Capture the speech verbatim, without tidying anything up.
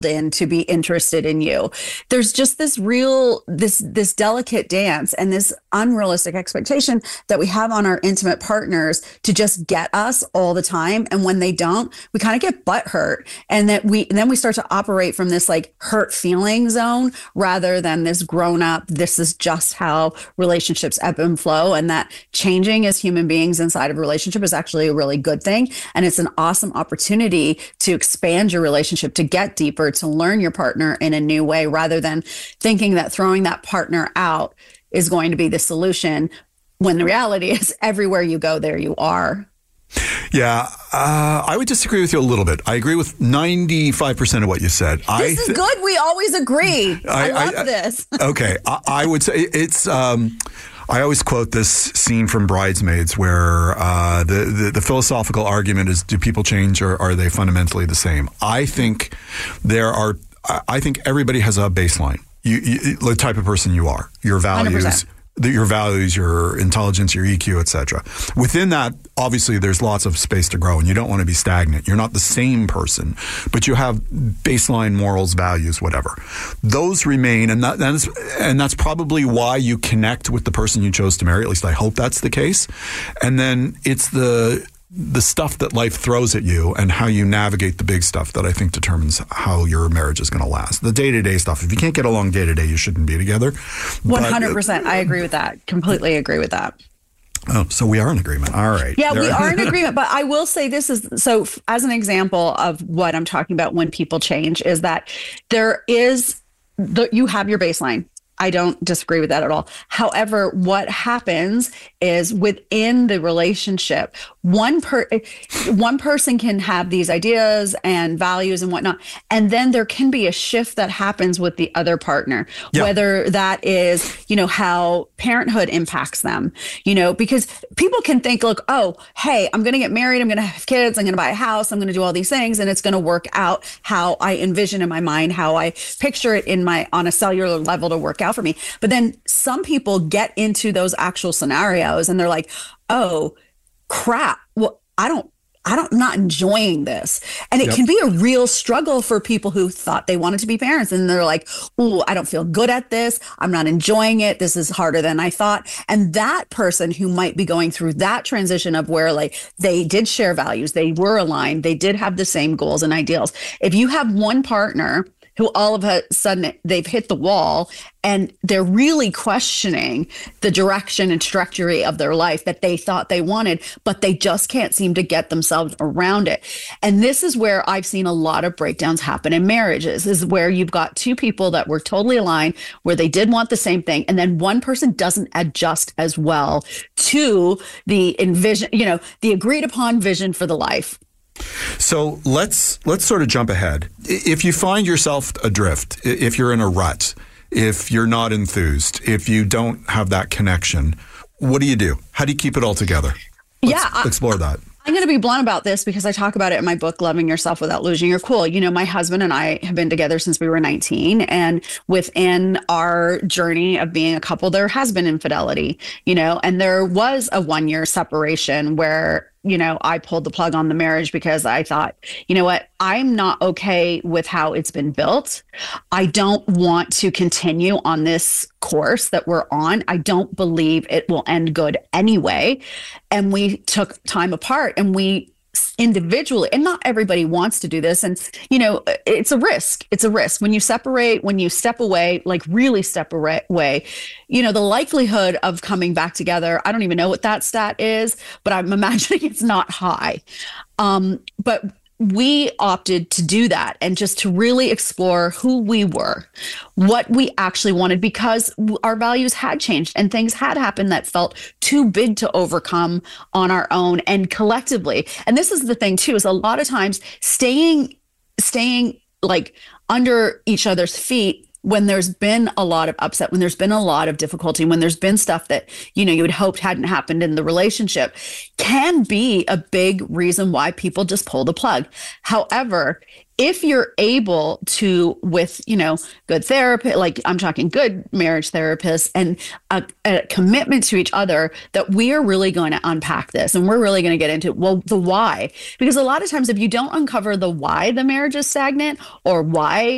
in to be interested in you. There's just this real, this, this delicate dance and this unrealistic expectation that we have on our intimate partners to just get us all the time. And when they don't, we kind of get butthurt. And that we, and then we start to operate from this like hurt feeling zone rather than this grown up, this is just how relationships ebb and flow. And that changing as human beings inside of a relationship is actually a really good thing. And it's an awesome opportunity to expand your relationship, to get deeper, to learn your partner in a new way, rather than thinking that throwing that partner out is going to be the solution, when the reality is everywhere you go, there you are. Yeah, uh, I would disagree with you a little bit. I agree with ninety-five percent of what you said. This I is th- good. We always agree. I, I love I, this. Okay, I, I would say it's... Um, I always quote this scene from Bridesmaids where uh, the, the, the philosophical argument is, do people change or are they fundamentally the same? I think there are, I think everybody has a baseline. You, you, the type of person you are, your values, one hundred percent. Your values, your intelligence, your E Q, et cetera. Within that, obviously, there's lots of space to grow, and you don't want to be stagnant. You're not the same person, but you have baseline morals, values, whatever. Those remain, and that, that's and that's probably why you connect with the person you chose to marry. At least I hope that's the case. And then it's the the stuff that life throws at you and how you navigate the big stuff that I think determines how your marriage is going to last. The day-to-day stuff, if you can't get along day-to-day, you shouldn't be together. one hundred percent. But, I agree with that. Completely agree with that. Oh, so we are in agreement. All right. Yeah, there. we are in agreement. But I will say this is, so as an example of what I'm talking about when people change, is that there is, the, you have your baseline. I don't disagree with that at all. However, what happens is within the relationship, one per one person can have these ideas and values and whatnot, and then there can be a shift that happens with the other partner, yeah. whether that is, you know, how parenthood impacts them, you know, because people can think, look, oh, hey, I'm going to get married, I'm going to have kids, I'm going to buy a house, I'm going to do all these things, and it's going to work out how I envision in my mind, how I picture it in my on a cellular level to work out for me. But then some people get into those actual scenarios and they're like, oh crap, well, I don't, I don't, I'm not enjoying this. And it yep. can be a real struggle for people who thought they wanted to be parents. And they're like, oh, I don't feel good at this. I'm not enjoying it. This is harder than I thought. And that person who might be going through that transition of where like they did share values, they were aligned, they did have the same goals and ideals. If you have one partner who all of a sudden they've hit the wall and they're really questioning the direction and trajectory of their life that they thought they wanted, but they just can't seem to get themselves around it. And this is where I've seen a lot of breakdowns happen in marriages, is where you've got two people that were totally aligned, where they did want the same thing, and then one person doesn't adjust as well to the envision, you know, the agreed upon vision for the life. So let's let's sort of jump ahead. If you find yourself adrift, if you're in a rut, if you're not enthused, if you don't have that connection, what do you do? How do you keep it all together? Let's yeah, I, explore that. I'm going to be blunt about this because I talk about it in my book, Loving Yourself Without Losing Your Cool. You know, my husband and I have been together since we were nineteen. And within our journey of being a couple, there has been infidelity, you know, and there was a one year separation where, you know, I pulled the plug on the marriage because I thought, you know what, I'm not okay with how it's been built. I don't want to continue on this course that we're on. I don't believe it will end good anyway. And we took time apart and we individually, and not everybody wants to do this. And, you know, it's a risk. It's a risk. When you separate, when you step away, like really step away, you know, the likelihood of coming back together, I don't even know what that stat is, but I'm imagining it's not high. Um, but we opted to do that and just to really explore who we were, what we actually wanted, because our values had changed and things had happened that felt too big to overcome on our own and collectively. And this is the thing too, is a lot of times staying, staying like under each other's feet when there's been a lot of upset, when there's been a lot of difficulty, when there's been stuff that, you know, you had hoped hadn't happened in the relationship, can be a big reason why people just pull the plug. However, if you're able to, with, you know, good therapy, like I'm talking good marriage therapists and a, a commitment to each other, that we are really going to unpack this and we're really going to get into, well, the why. Because a lot of times if you don't uncover the why the marriage is stagnant or why